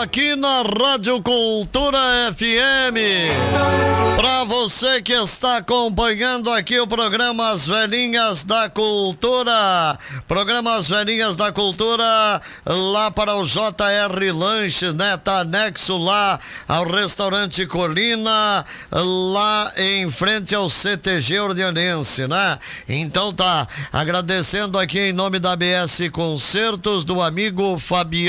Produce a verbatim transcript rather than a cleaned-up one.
aqui na Rádio Cultura F M. Para você que está acompanhando aqui o programa As Velhinhas da Cultura, programa As Velhinhas da Cultura, lá para o J R Lanches, né? Tá anexo lá ao restaurante Colina, lá em frente ao C T G Ordianense, né? Então tá, agradecendo aqui em nome da A B S Concertos, do amigo Fabiano